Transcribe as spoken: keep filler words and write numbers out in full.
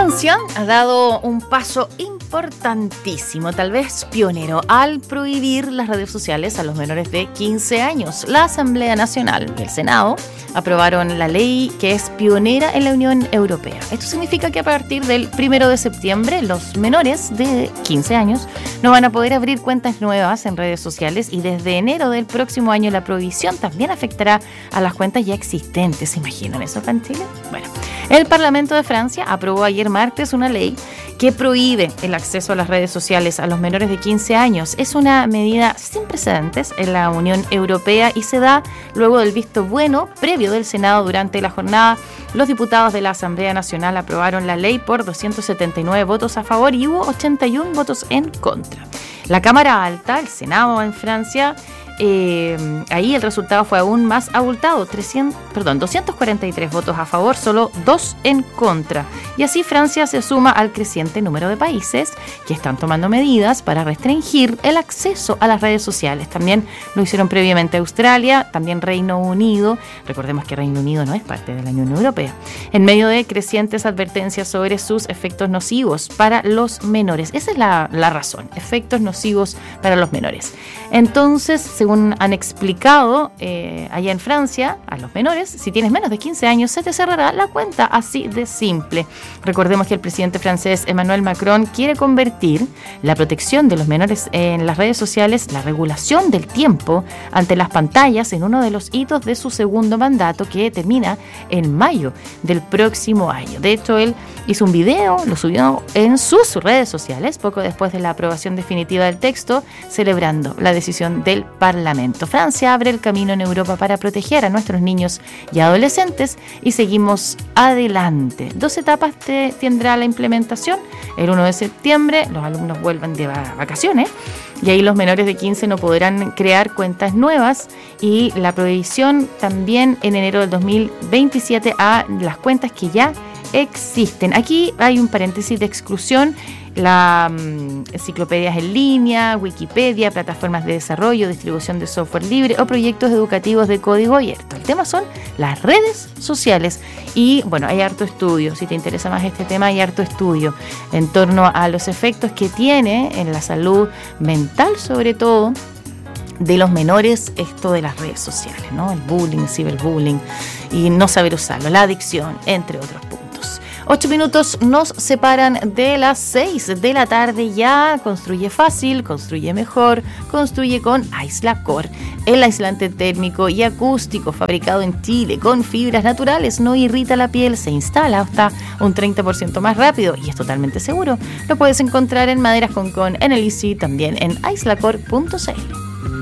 Francia ha dado un paso importantísimo, tal vez pionero, al prohibir las redes sociales a los menores de quince años. La Asamblea Nacional y el Senado aprobaron la ley que es pionera en la Unión Europea. Esto significa que a partir del primero de septiembre los menores de quince años no van a poder abrir cuentas nuevas en redes sociales, y desde enero del próximo año la prohibición también afectará a las cuentas ya existentes. ¿Se imaginan eso acá en Chile? Bueno, el Parlamento de Francia aprobó ayer martes una ley que prohíbe el acceso a las redes sociales a los menores de quince años. Es una medida sin precedentes en la Unión Europea y se da luego del visto bueno previo del Senado. Durante la jornada, los diputados de la Asamblea Nacional aprobaron la ley por doscientos setenta y nueve votos a favor y hubo ochenta y uno votos en contra. La Cámara Alta, el Senado en Francia, Eh, ahí el resultado fue aún más abultado, trescientos, perdón, doscientos cuarenta y tres votos a favor, solo dos en contra. Y así Francia se suma al creciente número de países que están tomando medidas para restringir el acceso a las redes sociales. También lo hicieron previamente Australia, también Reino Unido. Recordemos que Reino Unido no es parte de la Unión Europea. En medio de crecientes advertencias sobre sus efectos nocivos para los menores. Esa es la, la razón, efectos nocivos para los menores. Entonces, según Según han explicado eh, allá en Francia, a los menores, si tienes menos de quince años, se te cerrará la cuenta, así de simple. Recordemos que el presidente francés Emmanuel Macron quiere convertir la protección de los menores en las redes sociales, la regulación del tiempo ante las pantallas, en uno de los hitos de su segundo mandato, que termina en mayo del próximo año. De hecho, él hizo un video, lo subió en sus redes sociales poco después de la aprobación definitiva del texto, celebrando la decisión del Parlamento. Francia abre el camino en Europa para proteger a nuestros niños y adolescentes, y seguimos adelante. Dos etapas te, tendrá la implementación. El primero de septiembre los alumnos vuelven de vacaciones y ahí los menores de quince no podrán crear cuentas nuevas, y la prohibición también en enero del dos mil veintisiete a las cuentas que ya existen. Aquí hay un paréntesis de exclusión: las um, enciclopedias en línea, Wikipedia, plataformas de desarrollo, distribución de software libre o proyectos educativos de código abierto. El tema son las redes sociales y, bueno, hay harto estudio. Si te interesa más este tema, hay harto estudio en torno a los efectos que tiene en la salud mental, sobre todo, de los menores, esto de las redes sociales, ¿no? El bullying, ciberbullying y no saber usarlo, la adicción, entre otros puntos. Ocho minutos nos separan de las seis de la tarde ya. Construye fácil, construye mejor, construye con Aislacor. El aislante térmico y acústico fabricado en Chile con fibras naturales no irrita la piel, se instala hasta un treinta por ciento más rápido y es totalmente seguro. Lo puedes encontrar en Maderas Concón, en el Easy, también en aislacor punto c l.